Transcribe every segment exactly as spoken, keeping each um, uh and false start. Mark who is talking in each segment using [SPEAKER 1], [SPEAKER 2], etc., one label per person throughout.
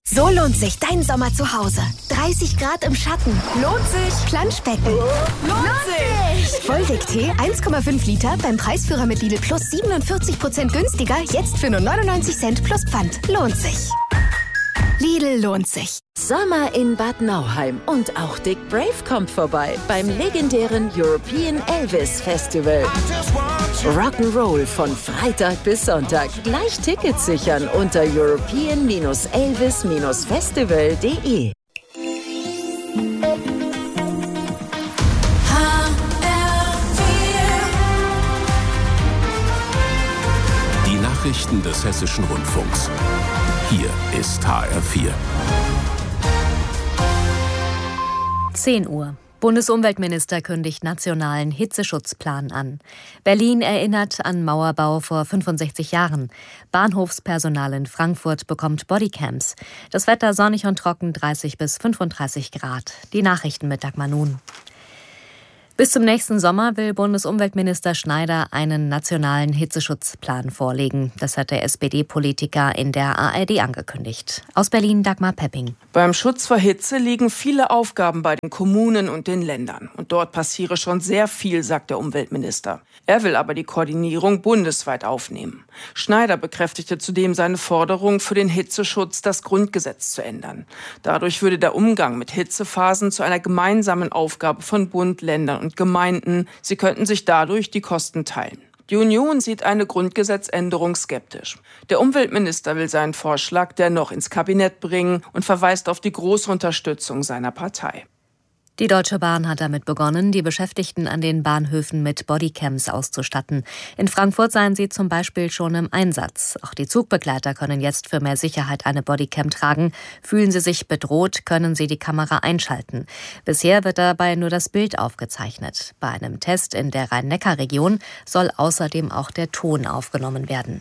[SPEAKER 1] So lohnt sich dein Sommer zu Hause. dreißig Grad im Schatten. Lohnt sich. Planschbecken. Lohnt sich. Vollweg-Tee eins Komma fünf Liter beim Preisführer mit Lidl Plus siebenundvierzig Prozent günstiger. Jetzt für nur neunundneunzig Cent plus Pfand. Lohnt sich. Lidl lohnt sich.
[SPEAKER 2] Sommer in Bad Nauheim und auch Dick Brave kommt vorbei beim legendären European Elvis Festival. Rock'n'Roll von Freitag bis Sonntag. Gleich Tickets sichern unter european elvis festival punkt de.
[SPEAKER 3] Die Nachrichten des Hessischen Rundfunks. Hier ist H R vier.
[SPEAKER 4] zehn Uhr. Bundesumweltminister kündigt nationalen Hitzeschutzplan an. Berlin erinnert an Mauerbau vor fünfundsechzig Jahren. Bahnhofspersonal in Frankfurt bekommt Bodycams. Das Wetter sonnig und trocken, dreißig bis fünfunddreißig Grad. Die Nachrichten mit Dagmar Nun. Bis zum nächsten Sommer will Bundesumweltminister Schneider einen nationalen Hitzeschutzplan vorlegen. Das hat der S P D-Politiker in der A R D angekündigt. Aus Berlin Dagmar Pepping.
[SPEAKER 5] Beim Schutz vor Hitze liegen viele Aufgaben bei den Kommunen und den Ländern. Und dort passiere schon sehr viel, sagt der Umweltminister. Er will aber die Koordinierung bundesweit aufnehmen. Schneider bekräftigte zudem seine Forderung, für den Hitzeschutz das Grundgesetz zu ändern. Dadurch würde der Umgang mit Hitzephasen zu einer gemeinsamen Aufgabe von Bund, Ländern und Gemeinden. Sie könnten sich dadurch die Kosten teilen. Die Union sieht eine Grundgesetzänderung skeptisch. Der Umweltminister will seinen Vorschlag dennoch ins Kabinett bringen und verweist auf die große Unterstützung seiner Partei.
[SPEAKER 4] Die Deutsche Bahn hat damit begonnen, die Beschäftigten an den Bahnhöfen mit Bodycams auszustatten. In Frankfurt seien sie zum Beispiel schon im Einsatz. Auch die Zugbegleiter können jetzt für mehr Sicherheit eine Bodycam tragen. Fühlen sie sich bedroht, können sie die Kamera einschalten. Bisher wird dabei nur das Bild aufgezeichnet. Bei einem Test in der Rhein-Neckar-Region soll außerdem auch der Ton aufgenommen werden.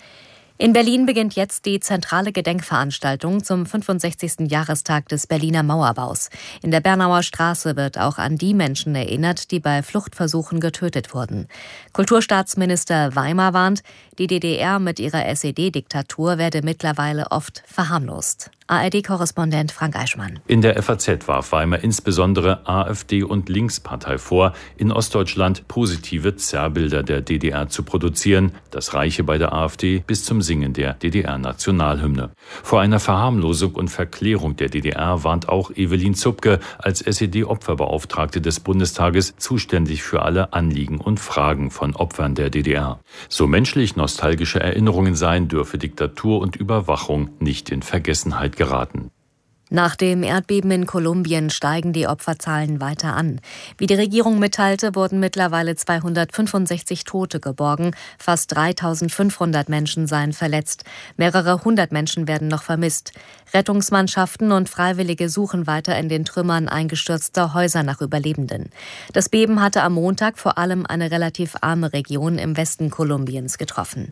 [SPEAKER 4] In Berlin beginnt jetzt die zentrale Gedenkveranstaltung zum fünfundsechzigsten Jahrestag des Berliner Mauerbaus. In der Bernauer Straße wird auch an die Menschen erinnert, die bei Fluchtversuchen getötet wurden. Kulturstaatsminister Weimar warnt, die D D R mit ihrer S E D-Diktatur werde mittlerweile oft verharmlost. A R D-Korrespondent Frank Eichmann.
[SPEAKER 6] In der F A Z warf Weimar insbesondere AfD und Linkspartei vor, in Ostdeutschland positive Zerrbilder der D D R zu produzieren. Das reiche bei der AfD bis zum Singen der D D R-Nationalhymne. Vor einer Verharmlosung und Verklärung der D D R warnt auch Evelyn Zupke als S E D-Opferbeauftragte des Bundestages zuständig für alle Anliegen und Fragen von Opfern der D D R. So menschlich nostalgische Erinnerungen seien, dürfe Diktatur und Überwachung nicht in Vergessenheit geraten.
[SPEAKER 4] Nach dem Erdbeben in Kolumbien steigen die Opferzahlen weiter an. Wie die Regierung mitteilte, wurden mittlerweile zweihundertfünfundsechzig Tote geborgen. Fast dreitausendfünfhundert Menschen seien verletzt. Mehrere hundert Menschen werden noch vermisst. Rettungsmannschaften und Freiwillige suchen weiter in den Trümmern eingestürzter Häuser nach Überlebenden. Das Beben hatte am Montag vor allem eine relativ arme Region im Westen Kolumbiens getroffen.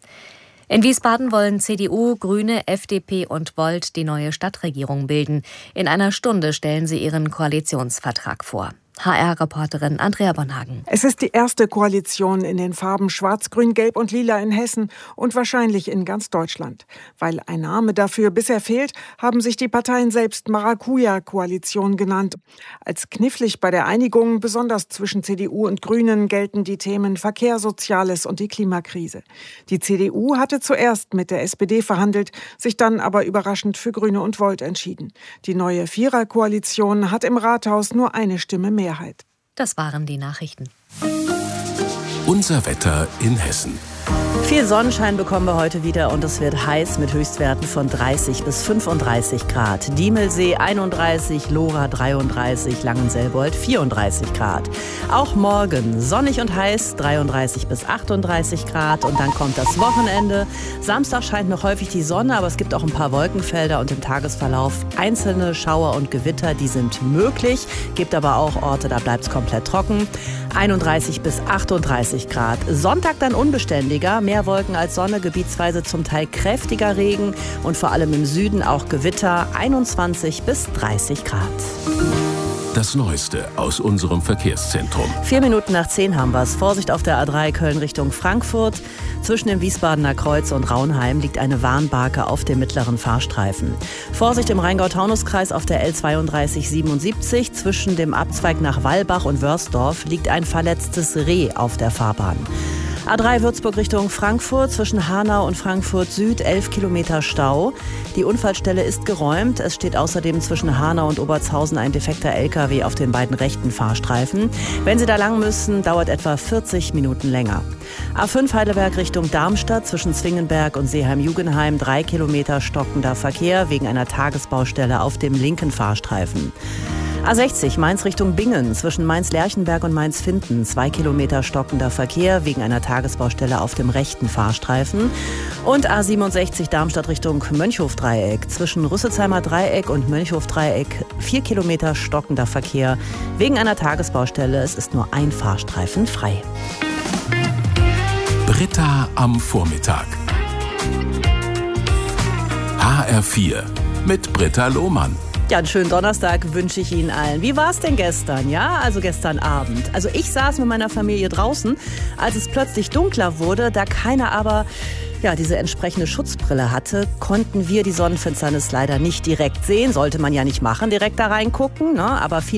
[SPEAKER 4] In Wiesbaden wollen C D U, Grüne, F D P und Volt die neue Stadtregierung bilden. In einer Stunde stellen sie ihren Koalitionsvertrag vor. H R-Reporterin Andrea Bonhagen.
[SPEAKER 7] Es ist die erste Koalition in den Farben Schwarz, Grün, Gelb und Lila in Hessen und wahrscheinlich in ganz Deutschland. Weil ein Name dafür bisher fehlt, haben sich die Parteien selbst Maracuja-Koalition genannt. Als knifflig bei der Einigung, besonders zwischen C D U und Grünen, gelten die Themen Verkehr, Soziales und die Klimakrise. Die C D U hatte zuerst mit der S P D verhandelt, sich dann aber überraschend für Grüne und Volt entschieden. Die neue Vierer-Koalition hat im Rathaus nur eine Stimme mehr. Mehrheit.
[SPEAKER 4] Das waren die Nachrichten.
[SPEAKER 3] Unser Wetter in Hessen.
[SPEAKER 8] Viel Sonnenschein bekommen wir heute wieder und es wird heiß mit Höchstwerten von dreißig bis fünfunddreißig Grad. Diemelsee einunddreißig, Lora dreiunddreißig, Langenselbold vierunddreißig Grad. Auch morgen sonnig und heiß, dreiunddreißig bis achtunddreißig Grad und dann kommt das Wochenende. Samstag scheint noch häufig die Sonne, aber es gibt auch ein paar Wolkenfelder und im Tagesverlauf einzelne Schauer und Gewitter, die sind möglich. Gibt aber auch Orte, da bleibt es komplett trocken. einunddreißig bis achtunddreißig Grad. Sonntag dann unbeständiger, mehr Wolken als Sonne, gebietsweise zum Teil kräftiger Regen und vor allem im Süden auch Gewitter, einundzwanzig bis dreißig Grad.
[SPEAKER 3] Das Neueste aus unserem Verkehrszentrum.
[SPEAKER 8] Vier Minuten nach zehn haben wir es. Vorsicht auf der A drei Köln Richtung Frankfurt. Zwischen dem Wiesbadener Kreuz und Raunheim liegt eine Warnbarke auf dem mittleren Fahrstreifen. Vorsicht im Rheingau-Taunus-Kreis auf der L zweiunddreißig siebenundsiebzig. Zwischen dem Abzweig nach Wallbach und Wörsdorf liegt ein verletztes Reh auf der Fahrbahn. A drei Würzburg Richtung Frankfurt, zwischen Hanau und Frankfurt Süd elf Kilometer Stau. Die Unfallstelle ist geräumt. Es steht außerdem zwischen Hanau und Obertshausen ein defekter L K W auf den beiden rechten Fahrstreifen. Wenn Sie da lang müssen, dauert etwa vierzig Minuten länger. A fünf Heidelberg Richtung Darmstadt, zwischen Zwingenberg und Seeheim-Jugenheim drei Kilometer stockender Verkehr wegen einer Tagesbaustelle auf dem linken Fahrstreifen. A sechzig Mainz Richtung Bingen, zwischen Mainz-Lerchenberg und Mainz-Finden zwei Kilometer stockender Verkehr wegen einer Tagesbaustelle auf dem rechten Fahrstreifen. Und A siebenundsechzig Darmstadt Richtung Mönchhof-Dreieck, zwischen Rüsselsheimer Dreieck und Mönchhof-Dreieck vier Kilometer stockender Verkehr wegen einer Tagesbaustelle. Es ist nur ein Fahrstreifen frei.
[SPEAKER 3] Britta am Vormittag. H R vier mit Britta Lohmann.
[SPEAKER 8] Ja, einen schönen Donnerstag wünsche ich Ihnen allen. Wie war es denn gestern? Ja, also gestern Abend. Also ich saß mit meiner Familie draußen, als es plötzlich dunkler wurde. Da keiner aber ja, diese entsprechende Schutzbrille hatte, konnten wir die Sonnenfinsternis leider nicht direkt sehen. Sollte man ja nicht machen, direkt da reingucken, ne? Aber viele